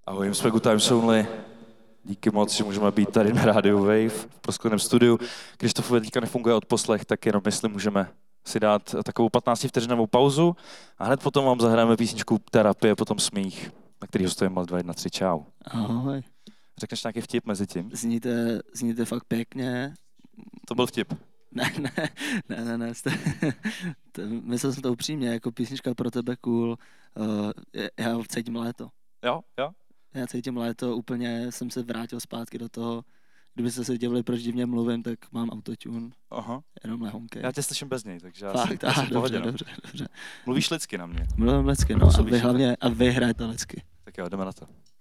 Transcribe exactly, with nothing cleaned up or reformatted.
Ahoj, my jsme Good Times Only. Díky moc, že můžeme být tady na rádiu Wave v proskleném studiu. Když to teďka nefunguje odposlech, tak jenom jestli můžeme si dát takovou patnáctivteřinovou pauzu a hned potom vám zahrajeme písničku Terapie, potom Smích, na který hostuje Mal dva jedna tři. Čau. Ahoj. Řekneš nějaký vtip mezi tím? Zníte, zníte fakt pěkně. To byl vtip. Ne, ne, ne, ne, ne. Jste, to, myslel jsem to upřímně, jako písnička pro tebe cool. Uh, já cítím léto. Jo, jo. Já cítím léto, úplně jsem se vrátil zpátky do toho. Kdybyste se divili, proč divně mluvím, tak mám autotune. Aha. Jenom lehonkej. Já tě slyším bez něj, takže já fakt, jsem, já jsem dobře, pohodě, dobře, dobře. Mluvíš lidsky na mě. Mluvím lidsky, no, a vy hlavně, a vy hrajete lidsky. Tak jo, jdeme na to.